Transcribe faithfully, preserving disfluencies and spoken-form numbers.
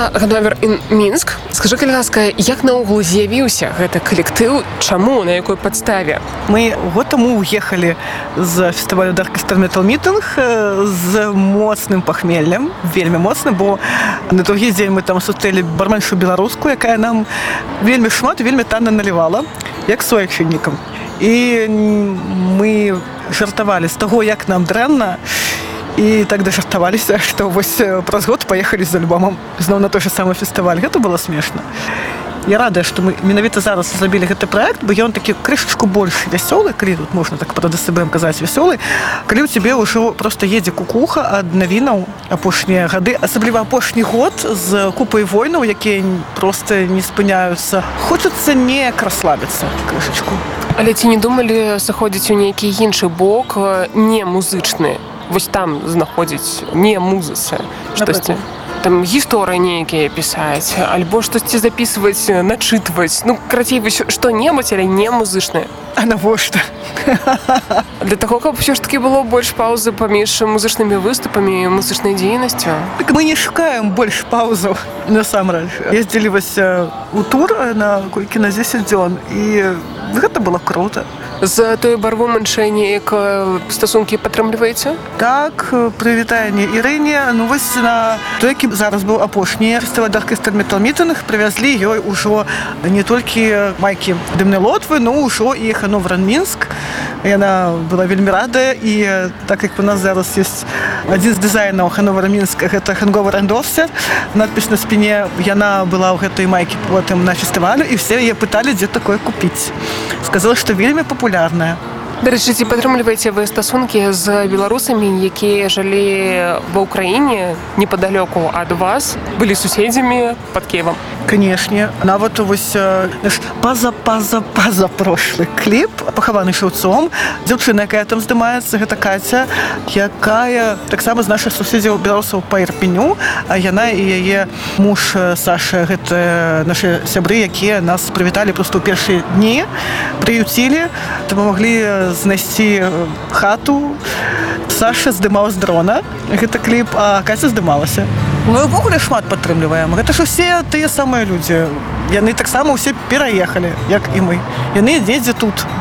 Ганновер і Мінск. Скажи, калі ласка, як наогул з'явіўся гэты калектыў, чаму, на якой падставе? Мы год таму уехалі з фестывалю Darkester Metal Meeting з моцным пахмеллем, вельмі моцным, бо на другі дзень мы там сустрэлі барменшу беларуску, якая нам вельмі шмат, вельмі танна налівала, як суайчыннікам. І мы жартавалі з таго, як нам дрэнна, і так дажартаваліся, што вось праз год паехалі з альбомам зноў на той же самы фестываль. Гэта было смешна. Я радая, што мы менавіта зараз зрабілі гэты праект, бо ён такі крышачку больш вясёлы, калі тут можна так пра ДСБМ казаць вясёлы, калі ў цябе ўжо проста едзе кукуха ад навінаў апошнія гады, асабліва апошні год з купай войнаў, якія проста не спыняюцца. Хочацца неяк расслабіцца крышачку. Але ці не думалі сыходзіць у нейкі іншы бок, не музычны? Вось там знаходзіць не музыцы, штосьці. Там гісторыі нейкія пісаць, альбо штосьці запісваць, начытваць. Ну, карацей, вось што-небудзь, але не музычнае. А навошта? Для таго, каб ўсё ж такі было больш паўзы паміж музычнымі выступамі і музычнай дзейнасцю. Так мы не шукаем больш паўзаў, насамрэч. Ездзілі вось у тур на колькі на дзесяць дзён, і гэта было круто. З той барву-маншэй неяк стасункі падтрымліваеце? Так, прывітанне Ірыне. Ну вось на той, які зараз быў апошні фестываль Darkester Metal Meeting, прывязлі ёй ужо не толькі майкі Дымнай Лотвы, но ўжо і Ганновер Мінск. Яна была вельмі радая, і так як у нас зараз ёсць адзін з дызайнаў Ганновера Мінска, гэта Hangover Endorser. Надпіс на спіне, яна была ў гэтай майкі потым на фестывалю, і все яе пыталі, дзе такое купіць. Сказала, што вельмі папулярная. Дарэчы, ці падтрымліваеце вы стасункі з беларусамі, якія жылі ва ўкраіне непадалёку ад вас, былі суседзямі пад Кіевам? Канешне. Нават вось наш паза-паза-паза прошлы кліп «Пахаваны шаўцом». Дзяўчына, якая там здымаецца, гэта Каця, якая таксама з нашых суседзяў беларусаў па Ірпеню, а яна і яе муж Саша, гэта нашы сябры, якія нас прывіталі проста ў першыя дні, прыюцілі, дапамаглі знайсці хату. Саша здымаў з дрона гэты кліп, а Каця здымалася. Мы ўвогуле шмат падтрымліваем. Гэта ж усе тыя самыя людзі. Яны таксама ўсе пераехалі, як і мы. Яны недзе тут.